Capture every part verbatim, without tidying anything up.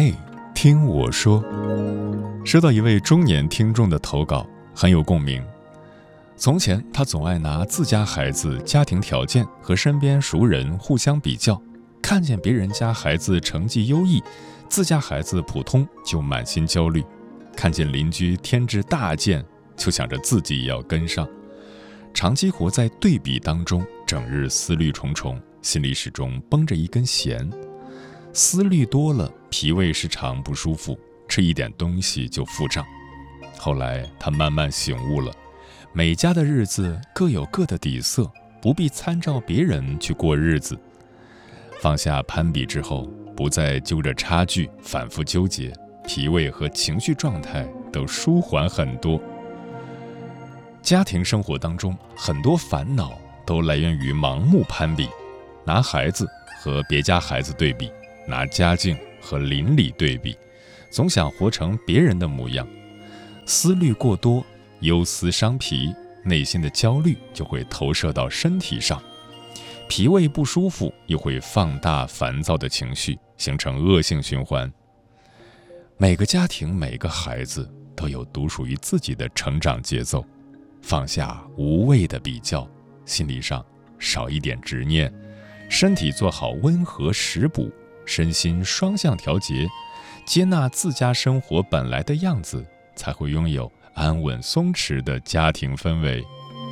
嘿，听我说。收到一位中年听众的投稿，很有共鸣。从前他总爱拿自家孩子家庭条件和身边熟人互相比较，看见别人家孩子成绩优异，自家孩子普通就满心焦虑，看见邻居添置大件就想着自己也要跟上，长期活在对比当中，整日思虑重重，心里始终绷着一根弦。思虑多了，脾胃时常不舒服，吃一点东西就腹胀。后来他慢慢醒悟了，每家的日子各有各的底色，不必参照别人去过日子。放下攀比之后，不再揪着差距反复纠结，脾胃和情绪状态都舒缓很多。家庭生活当中，很多烦恼都来源于盲目攀比，拿孩子和别家孩子对比，拿家境和邻里对比，总想活成别人的模样。思虑过多，忧思伤脾，内心的焦虑就会投射到身体上，脾胃不舒服又会放大烦躁的情绪，形成恶性循环。每个家庭每个孩子都有独属于自己的成长节奏，放下无谓的比较，心理上少一点执念，身体做好温和食补，身心双向调节，接纳自家生活本来的样子，才会拥有安稳松弛的家庭氛围。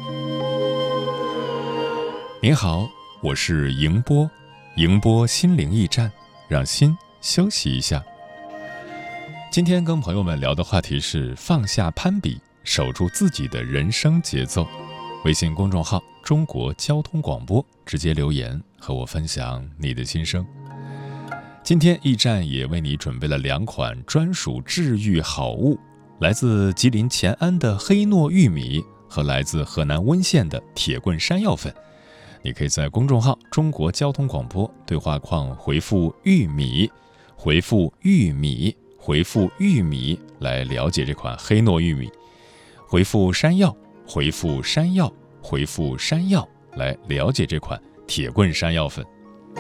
您好，我是迎波，迎波心灵驿站，让心休息一下。今天跟朋友们聊的话题是放下攀比，守住自己的人生节奏。微信公众号中国交通广播，直接留言和我分享你的心声。今天驿站也为你准备了两款专属治愈好物，来自吉林乾安的黑糯玉米和来自河南温县的铁棍山药粉。你可以在公众号中国交通广播对话框回复玉米，回复玉米，回复玉米来了解这款黑糯玉米，回复山药，回复山药，回复山药来了解这款铁棍山药粉。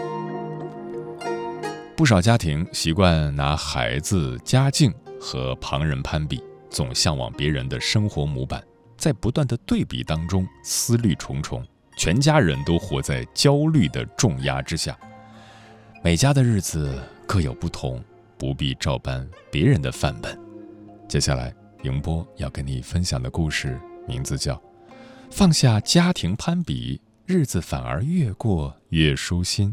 不少家庭习惯拿孩子家境和旁人攀比，总向往别人的生活模板，在不断的对比当中思虑重重，全家人都活在焦虑的重压之下。每家的日子各有不同，不必照搬别人的范本。接下来迎波要跟你分享的故事名字叫放下家庭攀比，日子反而越过越舒心。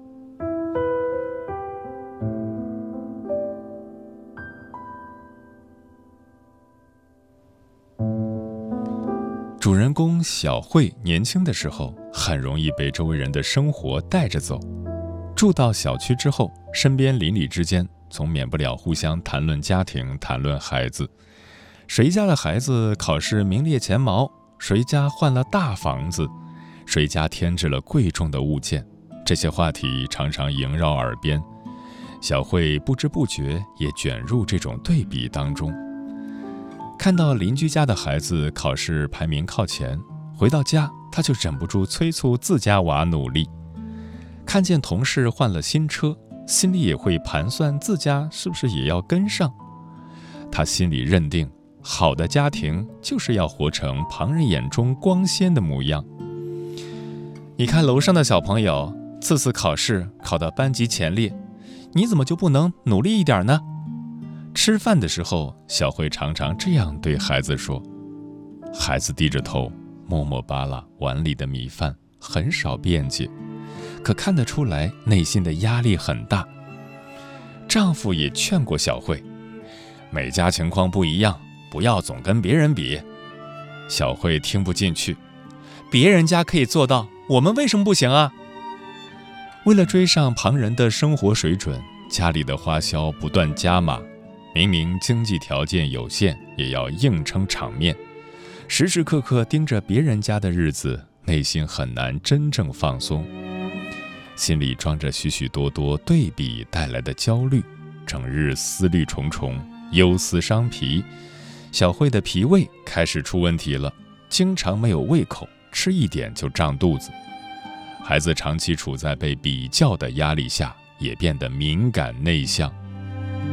主人公小慧年轻的时候很容易被周围人的生活带着走，住到小区之后，身边邻里之间总免不了互相谈论家庭，谈论孩子，谁家的孩子考试名列前茅，谁家换了大房子，谁家添置了贵重的物件，这些话题常常萦绕耳边。小慧不知不觉也卷入这种对比当中，看到邻居家的孩子考试排名靠前，回到家他就忍不住催促自家娃努力。看见同事换了新车，心里也会盘算自家是不是也要跟上。他心里认定，好的家庭就是要活成旁人眼中光鲜的模样。你看楼上的小朋友，次次考试考到班级前列，你怎么就不能努力一点呢？吃饭的时候，小慧常常这样对孩子说。孩子低着头，默默扒拉碗里的米饭，很少辩解，可看得出来内心的压力很大。丈夫也劝过小慧，每家情况不一样，不要总跟别人比。小慧听不进去，别人家可以做到，我们为什么不行啊？为了追上旁人的生活水准，家里的花销不断加码，明明经济条件有限，也要硬撑场面，时时刻刻盯着别人家的日子，内心很难真正放松，心里装着许许多多对比带来的焦虑，整日思虑重重，忧思伤脾。小慧的脾胃开始出问题了，经常没有胃口，吃一点就胀肚子。孩子长期处在被比较的压力下，也变得敏感内向。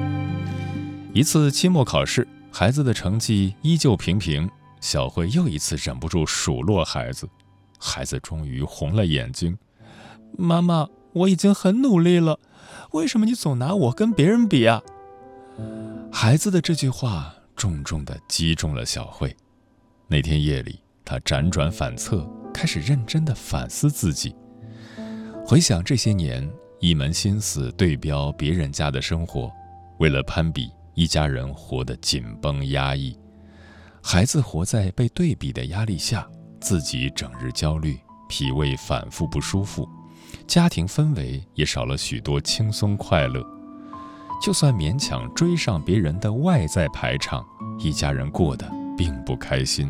一次期末考试，孩子的成绩依旧平平，小慧又一次忍不住数落孩子。孩子终于红了眼睛：“妈妈，我已经很努力了，为什么你总拿我跟别人比啊？”孩子的这句话重重地击中了小慧。那天夜里，她辗转反侧，开始认真地反思自己。回想这些年，一门心思对标别人家的生活，为了攀比，一家人活得紧绷压抑。孩子活在被对比的压力下，自己整日焦虑，脾胃反复不舒服，家庭氛围也少了许多轻松快乐。就算勉强追上别人的外在排场，一家人过得并不开心。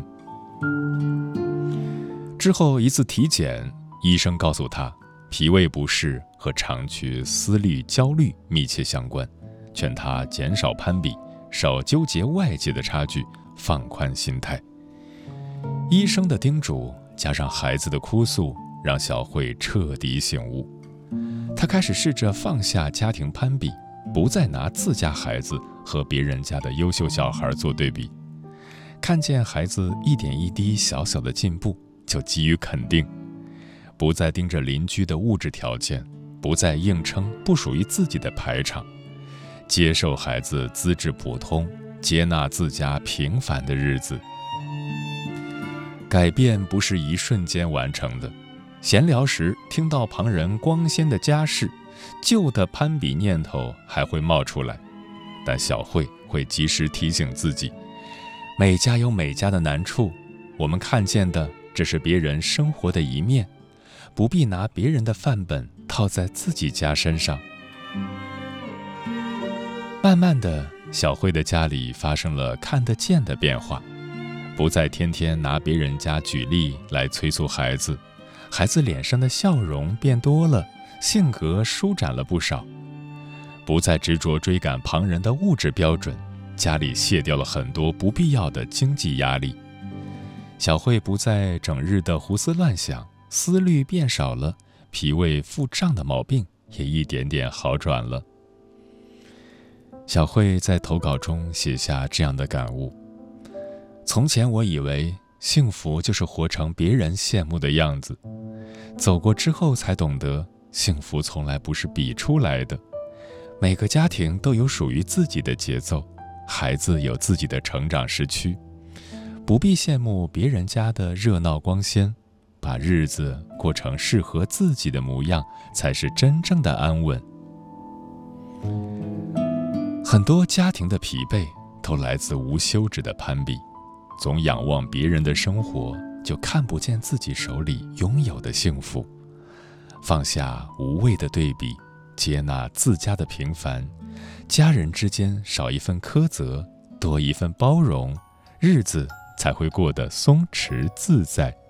之后一次体检，医生告诉他，脾胃不适和长期思虑焦虑密切相关，劝他减少攀比，少纠结外界的差距，放宽心态。医生的叮嘱加上孩子的哭诉，让小慧彻底醒悟。她开始试着放下家庭攀比，不再拿自家孩子和别人家的优秀小孩做对比，看见孩子一点一滴小小的进步，就给予肯定，不再盯着邻居的物质条件，不再硬撑不属于自己的排场，接受孩子资质普通，接纳自家平凡的日子。改变不是一瞬间完成的，闲聊时听到旁人光鲜的家世，旧的攀比念头还会冒出来，但小慧会及时提醒自己，每家有每家的难处，我们看见的只是别人生活的一面，不必拿别人的范本套在自己家身上。慢慢的，小慧的家里发生了看得见的变化，不再天天拿别人家举例来催促孩子，孩子脸上的笑容变多了，性格舒展了不少。不再执着追赶旁人的物质标准，家里卸掉了很多不必要的经济压力。小慧不再整日的胡思乱想，思虑变少了，脾胃腹胀的毛病也一点点好转了。小慧在投稿中写下这样的感悟：从前我以为幸福就是活成别人羡慕的样子，走过之后才懂得，幸福从来不是比出来的。每个家庭都有属于自己的节奏，孩子有自己的成长时区，不必羡慕别人家的热闹光鲜，把日子过成适合自己的模样，才是真正的安稳。很多家庭的疲惫都来自无休止的攀比，总仰望别人的生活，就看不见自己手里拥有的幸福。放下无谓的对比，接纳自家的平凡，家人之间少一份苛责，多一份包容，日子才会过得松弛自在。